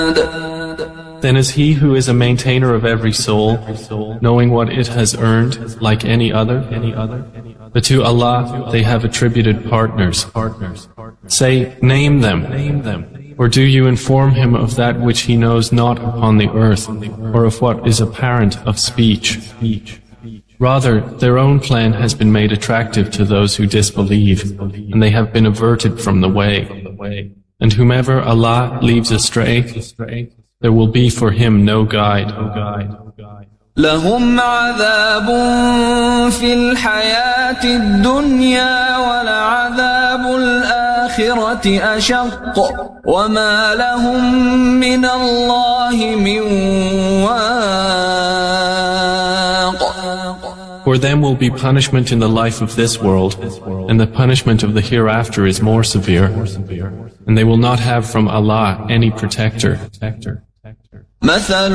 Then is he who is a maintainer of every soul, knowing what it has earned, like any other? But to Allah they have attributed partners. Say, name them. Or do you inform him of that which he knows not upon the earth, or of what is apparent of speech? Rather, their own plan has been made attractive to those who disbelieve, and they have been averted from the way. And whomever Allah leaves astray, there will be for him no guide. لهم عذاب في الحياة الدنيا ولعذاب الآخرة أشق وما لهم من الله من واق. For them will be punishment in the life of this world, and the punishment of the hereafter is more severe, and they will not have from Allah any protector.